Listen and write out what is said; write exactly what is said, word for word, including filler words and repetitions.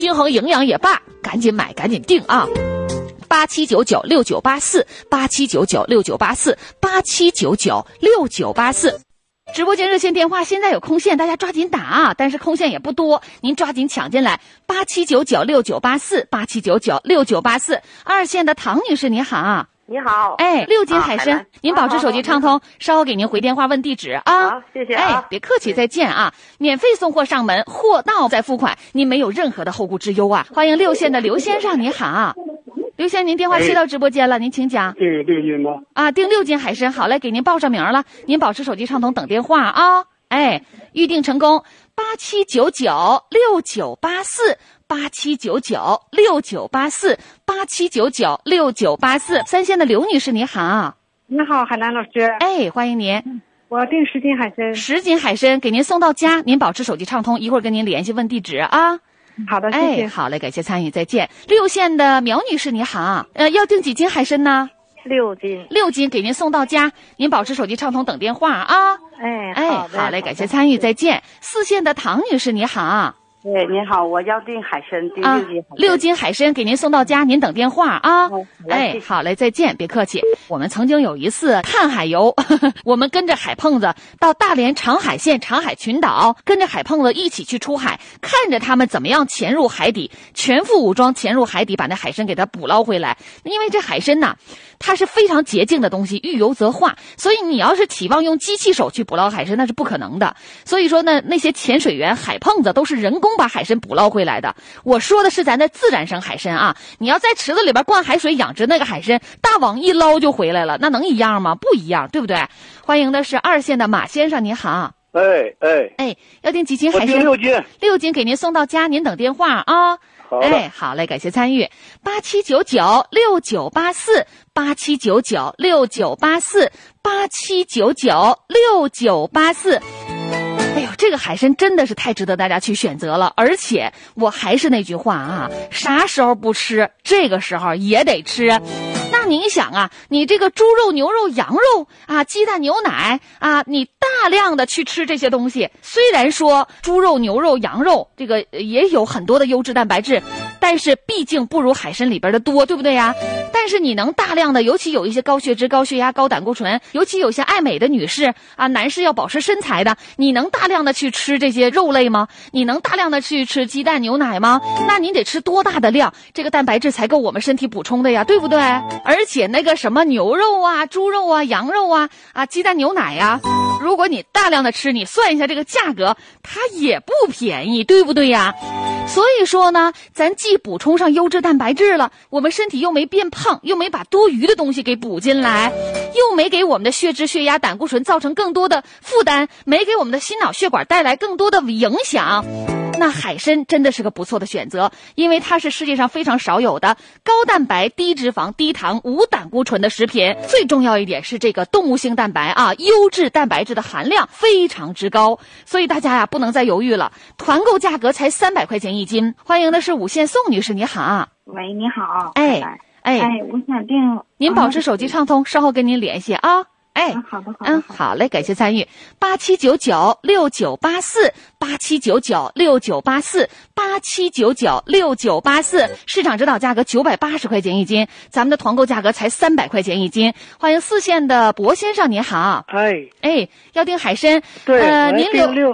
均衡营养也罢，赶紧买，赶紧订啊！八七九九六九八四，八七九九六九八四，八七九九六九八四。直播间热线电话现在有空线，大家抓紧打啊！但是空线也不多，您抓紧抢进来。八七九九六九八四，八七九九六九八四。二线的唐女士你好。 你好， 哎，六斤海参，啊、您保持手机畅通，啊、稍后给您回电话问地址啊。 好，谢谢啊。 哎，别客气，再见啊！免费送货上门，货到再付款，您没有任何的后顾之忧啊！欢迎六线的刘先生，你好，刘先生，您电话接到直播间了，您请讲。 订六斤吗？ 啊，订六斤海参，好嘞，给您报上名了，您保持手机畅通，等电话啊。哎，预定成功，八七九九六九八四。八七九九六九八四，八七九九六九八四。三线的刘女士你好。 你好，海南老师。 哎，欢迎您。 我要订十斤海参。 十斤海参给您送到家，您保持手机畅通，一会儿跟您联系问地址啊。 好的，谢谢。 哎，好嘞，感谢参与，再见。六线的苗女士你好，呃，要订几斤海参呢？ 六斤。 六斤给您送到家，您保持手机畅通，等电话啊。 哎， 哎， 好的， 好嘞，感谢参与，再见。四线的唐女士你好。 对，您好，我要订海参，订六斤海参、啊、 六斤海参给您送到家，您等电话啊。 哦、 哎，好嘞，再见，别客气。我们曾经有一次看海游，呵呵我们跟着海碰子到大连长海县长海群岛，跟着海碰子一起去出海，看着他们怎么样潜入海底，全副武装潜入海底，把那海参给它捕捞回来。因为这海参呐，它是非常洁净的东西，遇油则化，所以你要是期望用机器手去捕捞海参，那是不可能的。所以说呢，那些潜水员、海碰子都是人工把海参捕捞回来的。我说的是咱的自然生海参啊，你要在池子里边灌海水养殖那个海参，大网一捞就回来了，那能一样吗？不一样，对不对？欢迎的是二线的马先生，你好。 哎哎哎，要订几斤海参？ 六斤， 六斤给您送到家，您等电话啊。哎，好嘞，感谢参与。八七九九六九八四，八七九九六九八四，八七九九六九八四。哎呦，这个海参真的是太值得大家去选择了，而且我还是那句话啊，啥时候不吃，这个时候也得吃。那你想啊，你这个猪肉、牛肉、羊肉啊，鸡蛋、牛奶啊，你大量的去吃这些东西，虽然说猪肉、牛肉、羊肉这个也有很多的优质蛋白质，但是毕竟不如海参里边的多，对不对呀？但是你能大量的，尤其有一些高血脂、高血压、高胆固醇，尤其有些爱美的女士啊，男士要保持身材的，你能大量的去吃这些肉类吗？你能大量的去吃鸡蛋、牛奶吗？那你得吃多大的量，这个蛋白质才够我们身体补充的呀，对不对？而且那个什么牛肉啊、猪肉啊、羊肉啊、啊鸡蛋、牛奶呀、啊，如果你大量的吃，你算一下这个价格，它也不便宜，对不对呀？所以说呢，咱既补充上优质蛋白质了，我们身体又没变胖，又没把多余的东西给补进来，又没给我们的血脂、血压、胆固醇造成更多的负担，没给我们的心脑血管带来更多的影响。那海参真的是个不错的选择，因为它是世界上非常少有的高蛋白、低脂肪、低糖、无胆固醇的食品。最重要一点是这个动物性蛋白啊，优质蛋白质的含量非常之高，所以大家呀不能再犹豫了。团购价格才三百块钱一斤。欢迎的是五线宋女士，你好。 喂，你好。 哎哎哎，我想订。 您保持手机畅通，稍后跟您联系啊。哎， 好的，好的， 嗯，好嘞，感谢参与。八七九九六九八四，八七九九六九八四，八七九九六九八四。市场指导价格九百八十块钱一斤，咱们的团购价格才三百块钱一斤。欢迎四线的博先生，你好。 哎哎，要订海参， 对， 呃，您留。